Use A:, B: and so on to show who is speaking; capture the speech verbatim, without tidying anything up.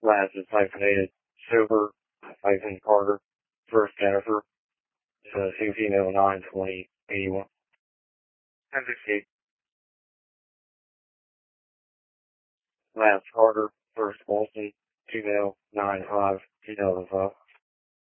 A: Last is hyphenated. Sober, hyphen Carter. First Jennifer. Uh, sixteen oh nine twenty eighty-one. ten sixty-eight. Last Carter. First Wilson. two oh nine five two thousand five.